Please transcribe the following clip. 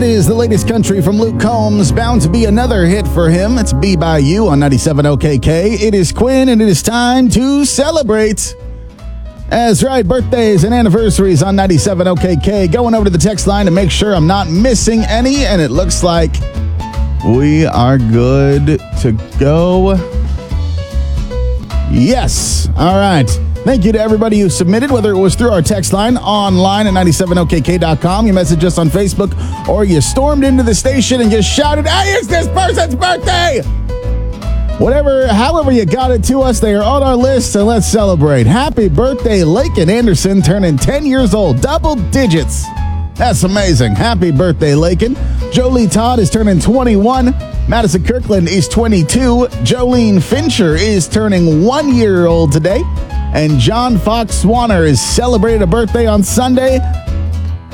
That is the latest country from Luke Combs, bound to be another hit for him. It's Be By You on 97 OKK. It is Quinn, and it is time to celebrate. That's right, birthdays and anniversaries on 97 OKK. Going over to the text line to make sure I'm not missing any, and it looks like we are good to go. Yes. All right. Thank you to everybody who submitted, whether it was through our text line, online at 97okk.com, you messaged us on Facebook, or you stormed into the station and just shouted, "Hey, it's this person's birthday!" However you got it to us, they are on our list, so let's celebrate. Happy birthday, Lakin Anderson, turning 10 years old, double digits. That's amazing. Happy birthday, Lakin. Jolie Todd is turning 21. Madison Kirkland is 22. Jolene Fincher is turning 1 year old today. And John Fox Swanner is celebrating a birthday on Sunday.